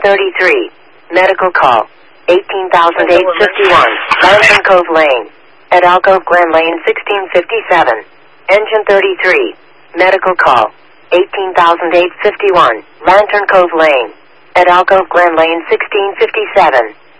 33. Medical call. 18,851. Lantern Cove Lane. At Alcove Glen Lane, 1657. Engine 33. Medical call. 18,851. Lantern Cove Lane. At Alcove Glen Lane, 1657.